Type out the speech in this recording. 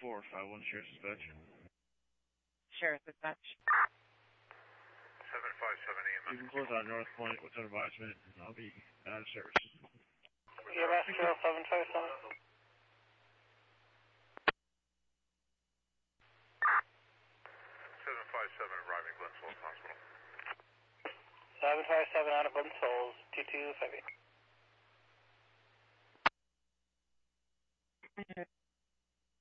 451 Sheriff Dispatch. Sheriff Dispatch. 757 EMS. You can close out North Point with an advisement, and I'll be out of service. EMS 0757. 757 arriving Glens Falls Hospital. 757 out of Glens Falls, 2258.